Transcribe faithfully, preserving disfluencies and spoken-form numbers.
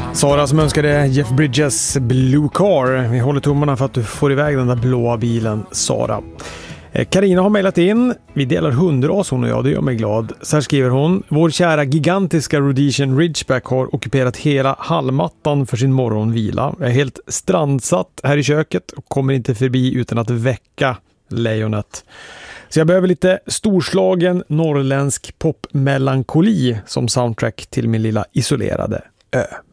Sara som önskade Jeff Bridges Blue Car. Vi håller tummarna för att du får iväg den där blåa bilen, Sara. Karina har mejlat in. Vi delar hundras hon och jag, det gör mig glad. Så här skriver hon: vår kära gigantiska Rhodesian Ridgeback har ockuperat hela hallmattan för sin morgonvila. Jag är helt strandsatt här i köket och kommer inte förbi utan att väcka lejonet. Så jag behöver lite storslagen norrländsk popmelankoli som soundtrack till min lilla isolerade ö.